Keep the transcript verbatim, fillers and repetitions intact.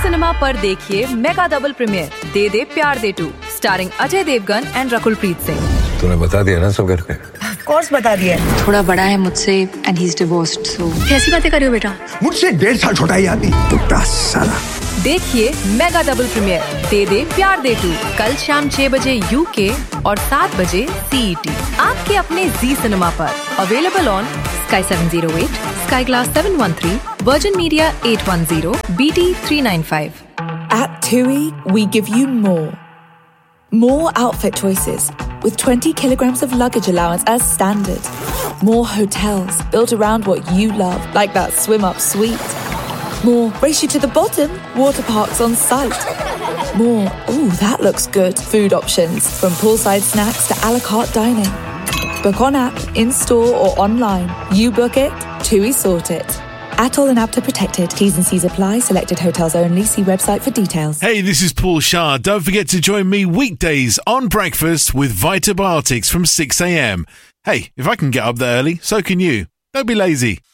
Cinema पर देखिए mega double premiere दे दे प्यार दे to starring Ajay Devgan and Rakul Preet Singh. तूने बता दिया ना सब घर पे? ऑफ कोर्स बता दिया। थोड़ा बड़ा है मुझसे एंड ही इज डिवोर्स्ड, सो कैसी बातें कर रहे हो बेटा? मुझसे डेढ़ साल छोटा ही आदमी टुकड़ा साला। देखिए मेगा डबल प्रीमियर दे दे प्यार दे टू कल शाम छह बजे यूके और सात बजे सीईटी आपके अपने जी सिनेमा पर। Available on Sky seven oh eight, Sky Glass seven one three, Virgin Media eight one zero, B T three nine five. At TUI, we give you more. More outfit choices with twenty kilograms of luggage allowance as standard. More hotels built around what you love, like that swim up suite. More race you to the bottom, water parks on site. More, ooh, that looks good, food options from poolside snacks to a la carte dining. Book on app, in store or online. You book it, TUI sort it. Atoll and Apta protected. T's and C's apply. Selected hotels only. See website for details. Hey, this is Paul Shah. Don't forget to join me weekdays on Breakfast with Vitabiotics from six a.m. Hey, if I can get up there early, so can you. Don't be lazy.